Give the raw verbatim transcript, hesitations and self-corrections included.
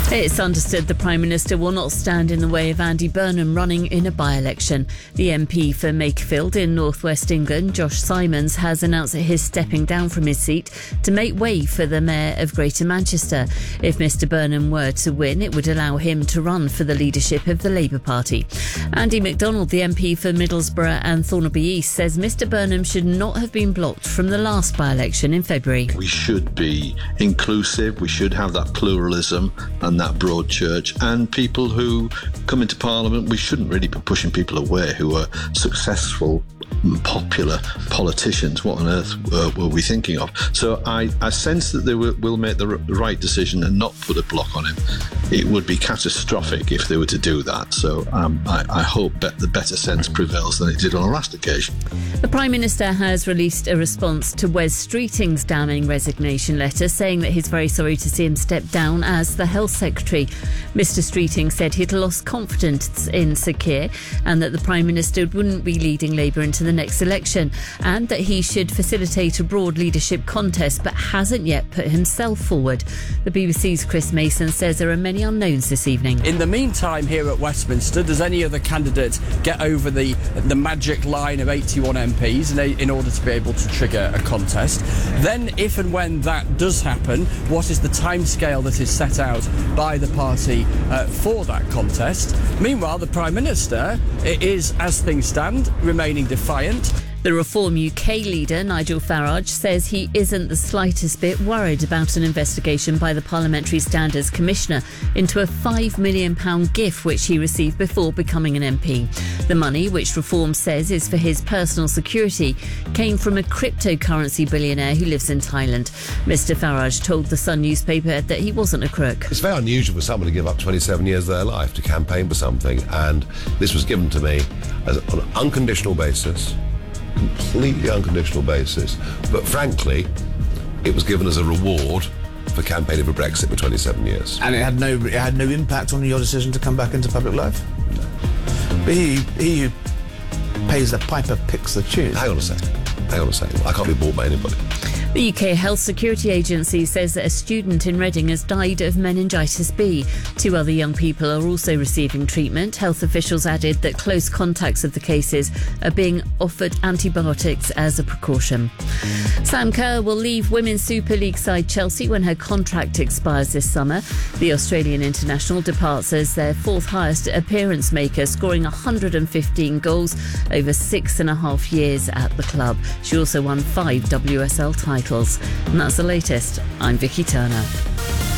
It's understood the Prime Minister will not stand in the way of Andy Burnham running in a by-election. The M P for Makefield in North West England, Josh Simons, has announced that he's stepping down from his seat to make way for the Mayor of Greater Manchester. If Mr Burnham were to win, it would allow him to run for the leadership of the Labour Party. Andy MacDonald, the M P for Middlesbrough and Thornaby East, says Mr Burnham should not have been blocked from the last by-election in February. We should be inclusive, we should have that pluralism and that broad church, and people who come into Parliament, we shouldn't really be pushing people away who are successful, popular politicians. What on earth uh, were we thinking of? So I, I sense that they will, will make the r- right decision and not put a block on him. It would be catastrophic if they were to do that. So um, I, I hope bet the better sense prevails than it did on the last occasion. The Prime Minister has released a response to Wes Streeting's damning resignation letter, saying that he's very sorry to see him step down as the Health Secretary. Mr Streeting said he'd lost confidence in Sir Keir and that the Prime Minister wouldn't be leading Labour into the next election, and that he should facilitate a broad leadership contest but hasn't yet put himself forward. The B B C's Chris Mason says there are many unknowns this evening. In the meantime, here at Westminster, does any other candidate get over the the magic line of eighty-one M Ps in, a, in order to be able to trigger a contest? Then, if and when that does happen, what is the timescale that is set out by the party uh, for that contest? Meanwhile, the Prime Minister is, as things stand, remaining defiant. The Reform U K leader, Nigel Farage, says he isn't the slightest bit worried about an investigation by the Parliamentary Standards Commissioner into a five million pounds gift which he received before becoming an M P. The money, which Reform says is for his personal security, came from a cryptocurrency billionaire who lives in Thailand. Mister Farage told the Sun newspaper that he wasn't a crook. It's very unusual for someone to give up twenty-seven years of their life to campaign for something, and this was given to me as on an unconditional basis. Completely unconditional basis, but frankly it was given as a reward for campaigning for Brexit for twenty-seven years. And it had no it had no impact on your decision to come back into public life? No. But he, he who pays the piper picks the tune. Hang on a second, hang on a second. I can't be bought by anybody. The U K Health Security Agency says that a student in Reading has died of meningitis B. Two other young people are also receiving treatment. Health officials added that close contacts of the cases are being offered antibiotics as a precaution. Sam Kerr will leave Women's Super League side Chelsea when her contract expires this summer. The Australian international departs as their fourth highest appearance maker, scoring one hundred fifteen goals over six and a half years at the club. She also won five W S L titles. And that's the latest. I'm Vicky Turner.